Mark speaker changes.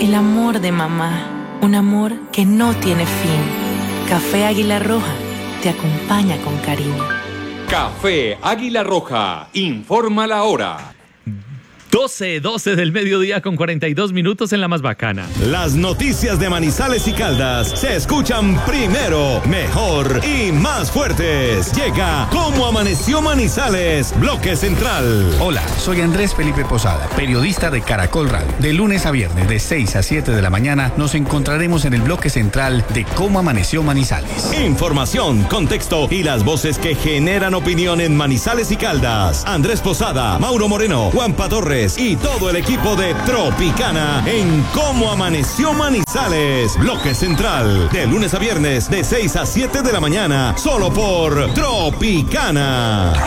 Speaker 1: El amor de mamá, un amor que no tiene fin. Café Águila Roja te acompaña con cariño.
Speaker 2: Café Águila Roja, informa la hora.
Speaker 3: 12 del mediodía con 42 minutos en la más bacana.
Speaker 4: Las noticias de Manizales y Caldas se escuchan primero, mejor y más fuertes. Llega Cómo Amaneció Manizales, Bloque Central.
Speaker 5: Hola, soy Andrés Felipe Posada, periodista de Caracol Radio. De lunes a viernes, de 6 a 7 de la mañana, nos encontraremos en el Bloque Central de Cómo Amaneció Manizales.
Speaker 4: Información, contexto y las voces que generan opinión en Manizales y Caldas. Andrés Posada, Mauro Moreno, Juanpa Torres y todo el equipo de Tropicana en Cómo Amaneció Manizales, Bloque Central, de lunes a viernes de 6 a 7 de la mañana, solo por Tropicana.